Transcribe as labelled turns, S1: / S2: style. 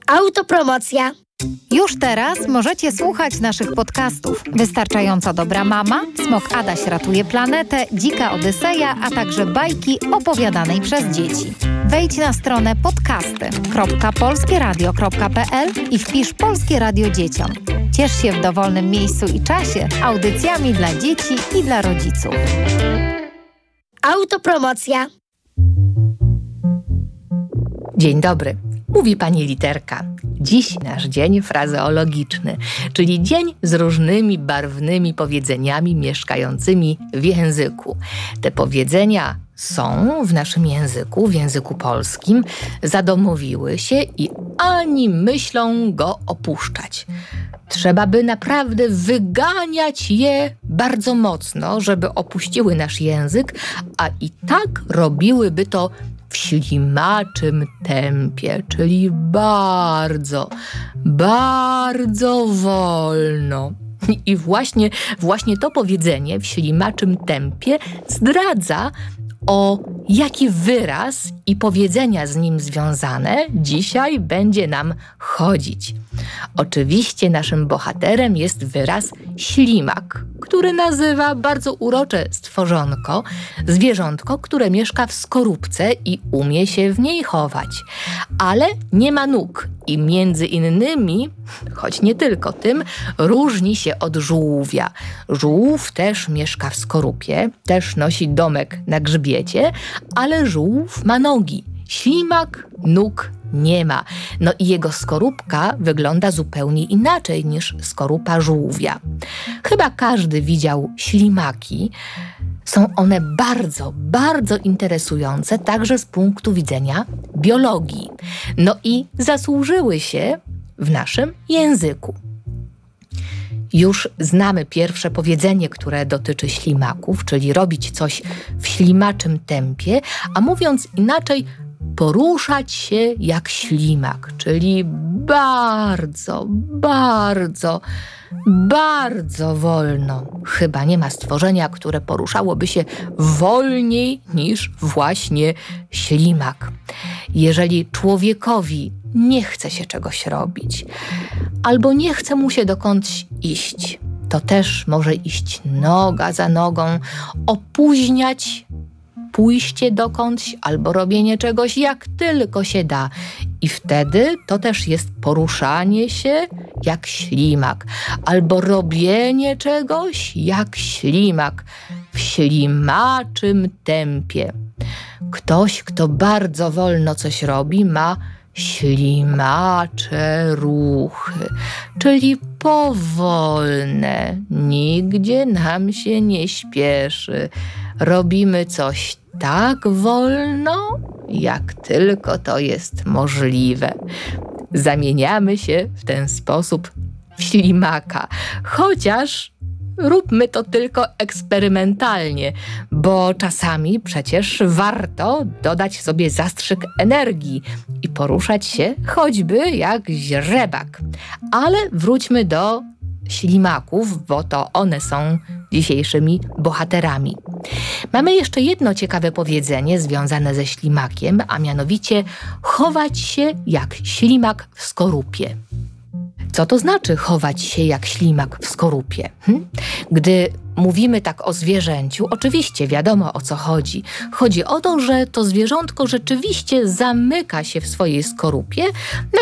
S1: Autopromocja.
S2: Już teraz możecie słuchać naszych podcastów. Wystarczająco dobra mama, Smok Adaś ratuje planetę, Dzika Odyseja, a także bajki opowiadanej przez dzieci. Wejdź na stronę podcasty.polskieradio.pl i wpisz Polskie Radio Dzieciom. Ciesz się w dowolnym miejscu i czasie audycjami dla dzieci i dla rodziców.
S1: Autopromocja.
S3: Dzień dobry, mówi pani Literka. Dziś nasz dzień frazeologiczny, czyli dzień z różnymi barwnymi powiedzeniami mieszkającymi w języku. Te powiedzenia są w naszym języku, w języku polskim, zadomowiły się i ani myślą go opuszczać. Trzeba by naprawdę wyganiać je bardzo mocno, żeby opuściły nasz język, a i tak robiłyby to w ślimaczym tempie, czyli bardzo, bardzo wolno. I właśnie to powiedzenie w ślimaczym tempie zdradza, o jaki wyraz i powiedzenia z nim związane dzisiaj będzie nam chodzić. Oczywiście naszym bohaterem jest wyraz ślimak, który nazywa bardzo urocze stworzonko, zwierzątko, które mieszka w skorupce i umie się w niej chować, ale nie ma nóg i między innymi, choć nie tylko tym, różni się od żółwia. Żółw też mieszka w skorupie, też nosi domek na grzbiecie, ale żółw ma nogi. Ślimak nóg nie ma. No i jego skorupka wygląda zupełnie inaczej niż skorupa żółwia. Chyba każdy widział ślimaki. Są one bardzo, bardzo interesujące także z punktu widzenia biologii. No i zasłużyły się w naszym języku. Już znamy pierwsze powiedzenie, które dotyczy ślimaków, czyli robić coś w ślimaczym tempie, a mówiąc inaczej, poruszać się jak ślimak, czyli bardzo, bardzo, bardzo wolno. Chyba nie ma stworzenia, które poruszałoby się wolniej niż właśnie ślimak. Jeżeli człowiekowi nie chce się czegoś robić, albo nie chce mu się dokądś iść, to też może iść noga za nogą, opóźniać pójście dokądś albo robienie czegoś jak tylko się da. I wtedy to też jest poruszanie się jak ślimak, albo robienie czegoś jak ślimak w ślimaczym tempie. Ktoś, kto bardzo wolno coś robi, ma ślimacze ruchy, czyli powolne, nigdzie nam się nie śpieszy. Robimy coś tak wolno, jak tylko to jest możliwe. Zamieniamy się w ten sposób w ślimaka, chociaż róbmy to tylko eksperymentalnie, bo czasami przecież warto dodać sobie zastrzyk energii i poruszać się choćby jak źrebak. Ale wróćmy do ślimaków, bo to one są dzisiejszymi bohaterami. Mamy jeszcze jedno ciekawe powiedzenie związane ze ślimakiem, a mianowicie chować się jak ślimak w skorupie. Co to znaczy chować się jak ślimak w skorupie? Gdy mówimy tak o zwierzęciu, oczywiście wiadomo, o co chodzi. Chodzi o to, że to zwierzątko rzeczywiście zamyka się w swojej skorupie, na